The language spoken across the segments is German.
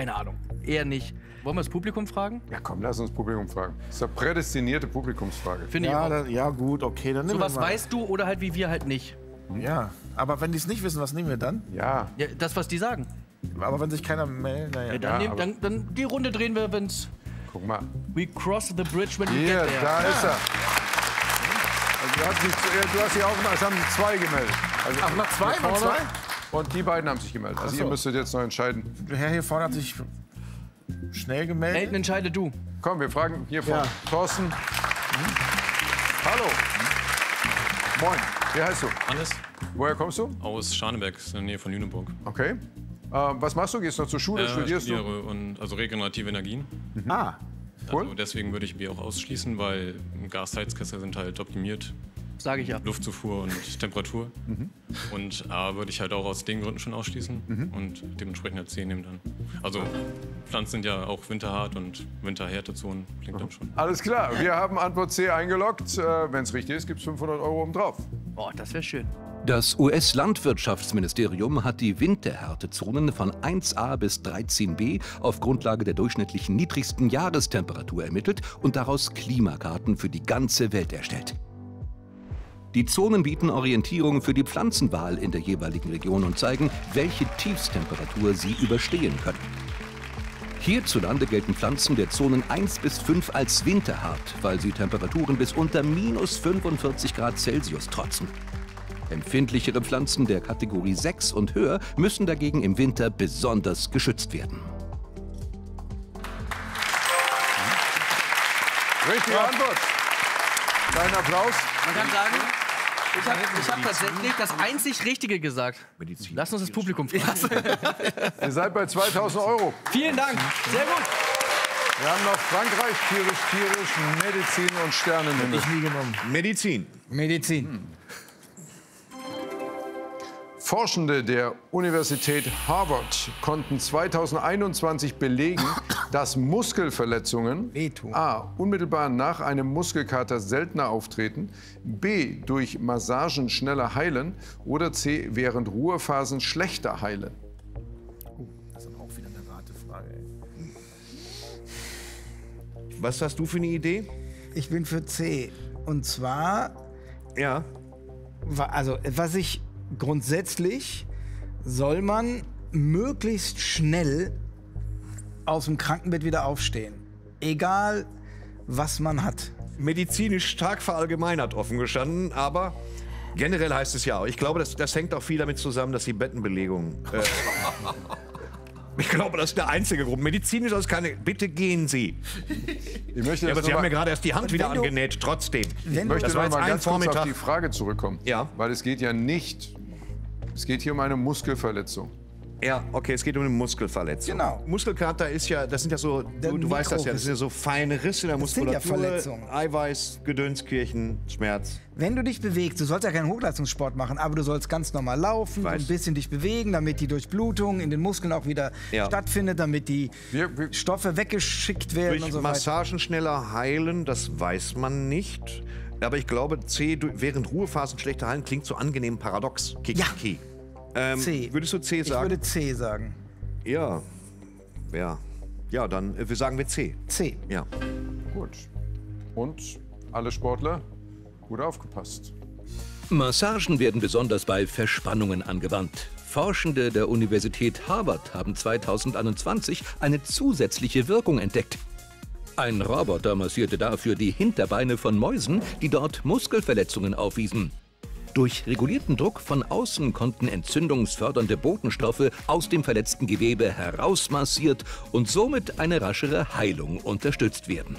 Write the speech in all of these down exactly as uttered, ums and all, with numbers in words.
keine Ahnung. Eher nicht. Wollen wir das Publikum fragen? Ja, komm, lass uns das Publikum fragen. Das ist eine prädestinierte Publikumsfrage. Finde ich Ja, auch. da, ja, gut, okay, dann nehmen So was wir mal. weißt du oder halt wie wir halt nicht. Ja, aber wenn die es nicht wissen, was nehmen wir dann? Ja, Ja, das, was die sagen. Aber wenn sich keiner meldet, naja. Ja, dann, Ja, nehm, aber- dann, dann die Runde drehen wir, wenn's guck mal. We cross the bridge when we Hier, get there. da ist er. Also du, hast dich, du hast dich auch gemacht, es haben sich zwei gemeldet. Also Ach, noch zwei? hier Noch vorne zwei? Und die beiden haben sich gemeldet. Also Ach so. ihr müsstet jetzt noch entscheiden. Der Herr hier vorne hat sich schnell Elton, gemeldet. entscheide du. Komm, wir fragen hier von Ja. Thorsten. Hm? Hallo. Moin, wie heißt du? Hannes Woher kommst du? aus Scharneberg, in der Nähe von Lüneburg. Okay. Äh, was machst du? Gehst du noch zur Schule? Äh, Studierst du? studiere und also regenerative Energien. Ah, Cool. Also deswegen würde ich Bier auch ausschließen, weil Gasheizkessel sind halt optimiert. Sage ich ja. Luftzufuhr und Temperatur. Und A würde ich halt auch aus den Gründen schon ausschließen und dementsprechend halt C nehmen dann. Also Pflanzen sind ja auch winterhart und Winterhärtezonen klingt dann schon. Alles klar, wir haben Antwort C eingeloggt. Äh, Wenn es richtig ist, gibt es fünfhundert Euro oben drauf. Boah, das wäre schön. Das U S-Landwirtschaftsministerium hat die Winterhärtezonen von eins a bis dreizehn b auf Grundlage der durchschnittlichen niedrigsten Jahrestemperatur ermittelt und daraus Klimakarten für die ganze Welt erstellt. Die Zonen bieten Orientierung für die Pflanzenwahl in der jeweiligen Region und zeigen, welche Tiefstemperatur sie überstehen können. Hierzulande gelten Pflanzen der Zonen eins bis fünf als winterhart, weil sie Temperaturen bis unter minus fünfundvierzig Grad Celsius trotzen. Empfindlichere Pflanzen der Kategorie sechs und höher müssen dagegen im Winter besonders geschützt werden. Richtige Antwort. Dein Applaus. Man kann sagen, ich habe ich hab tatsächlich das einzig Richtige gesagt. Lass uns das Publikum fragen. Ihr seid bei zweitausend Euro. Vielen Dank. Sehr gut. Wir haben noch Frankreich, tierisch, tierisch, Medizin und Sternenhimmel. ich nie genommen. Medizin. Medizin. Forschende der Universität Harvard konnten zweitausendeinundzwanzig belegen, dass Muskelverletzungen Wehtun. a. unmittelbar nach einem Muskelkater seltener auftreten, b. durch Massagen schneller heilen oder c. während Ruhephasen schlechter heilen. Das ist aber auch wieder eine Ratefrage. Ey. Was hast du für eine Idee? Ich bin für C. Und zwar, Ja. wa- also was ich grundsätzlich soll man möglichst schnell aus dem Krankenbett wieder aufstehen. Egal, was man hat. Medizinisch stark verallgemeinert, offen gestanden, aber generell heißt es ja. Ich glaube, das, das hängt auch viel damit zusammen, dass die Bettenbelegung. Äh, ich glaube, das ist der einzige Grund. Medizinisch ist das keine. Bitte gehen Sie. Ich möchte Ja, aber jetzt Sie noch haben mal- mir gerade erst die Hand wieder wenn du- angenäht, trotzdem. Wenn Ich möchte Das war noch jetzt mal ein ganz kurz auf Vormittag. die Frage zurückkommen. Ja. Weil es geht ja nicht, es geht hier um eine Muskelverletzung. Ja, okay, es geht um eine Muskelverletzung. Genau. Muskelkater ist ja, das sind ja so, du, du weißt das ja, das sind ja so feine Risse in der Das sind ja Muskulatur, Verletzungen. Eiweiß, Gedönskirchen, Schmerz. Wenn du dich bewegst, du sollst ja keinen Hochleistungssport machen, aber du sollst ganz normal laufen, Weiß. ein bisschen dich bewegen, damit die Durchblutung in den Muskeln auch wieder Ja. stattfindet, damit die Wir- wir- Stoffe weggeschickt werden Durch und so weiter. Massagen schneller heilen, das weiß man nicht. Aber ich glaube, C, du- während Ruhephasen schlechter heilen, klingt so angenehm paradox. Kiki. Ähm, C. Würdest du C Ich sagen? würde C sagen. Ja. Ja. Ja, dann äh, wir sagen wir C. C. Ja. Gut. Und alle Sportler, gut aufgepasst. Massagen werden besonders bei Verspannungen angewandt. Forschende der Universität Harvard haben zweitausendeinundzwanzig eine zusätzliche Wirkung entdeckt. Ein Roboter massierte dafür die Hinterbeine von Mäusen, die dort Muskelverletzungen aufwiesen. Durch regulierten Druck von außen konnten entzündungsfördernde Botenstoffe aus dem verletzten Gewebe herausmassiert und somit eine raschere Heilung unterstützt werden.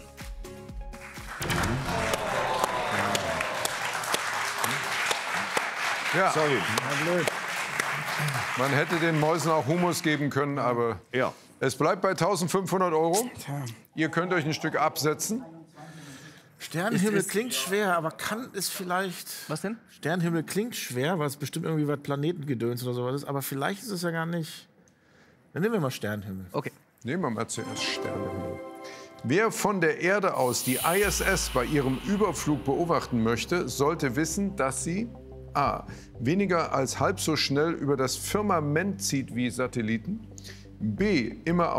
Ja, Sorry. man hätte den Mäusen auch Humus geben können, aber Ja. es bleibt bei eintausendfünfhundert Euro. Ihr könnt euch ein Stück absetzen. Sternenhimmel Ist- ist- klingt schwer, aber kann es vielleicht. Was denn? Sternenhimmel klingt schwer, weil es bestimmt irgendwie was Planetengedöns oder sowas ist, aber vielleicht ist es ja gar nicht. Dann nehmen wir mal Sternenhimmel. Okay. Nehmen wir mal zuerst Sternenhimmel. Wer von der Erde aus die I S S bei ihrem Überflug beobachten möchte, sollte wissen, dass sie a. weniger als halb so schnell über das Firmament zieht wie Satelliten, b. immer